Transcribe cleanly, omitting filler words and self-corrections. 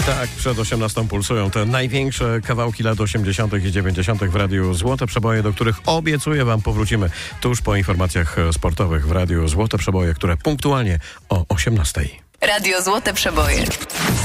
Tak, przed 18 pulsują te największe kawałki lat 80. i 90. w Radiu Złote Przeboje, do których obiecuję wam powrócimy tuż po informacjach sportowych w Radiu Złote Przeboje, które punktualnie o 18. Radio Złote Przeboje.